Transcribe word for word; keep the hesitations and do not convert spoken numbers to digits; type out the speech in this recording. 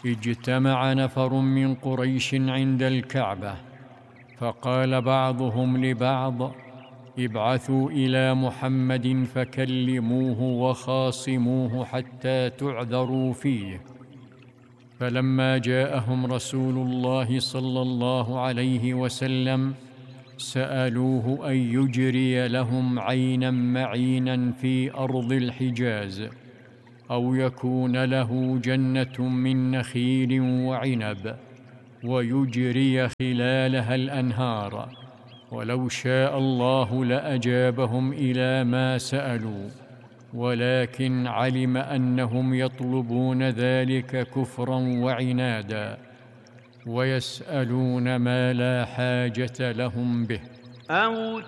اجتمع نفر من قريش عند الكعبة، فقال بعضهم لبعض: ابعثوا إلى محمد فكلموه وخاصموه حتى تعذروا فيه. فلما جاءهم رسول الله صلى الله عليه وسلم سألوه أن يجري لهم عينا معينا في أرض الحجاز، أو يكون له جنة من نخيل وعنب ويجري خلالها الأنهار، ولو شاء الله لأجابهم إلى ما سألوا، ولكن علم أنهم يطلبون ذلك كفرا وعنادا، ويسألون ما لا حاجة لهم به. أو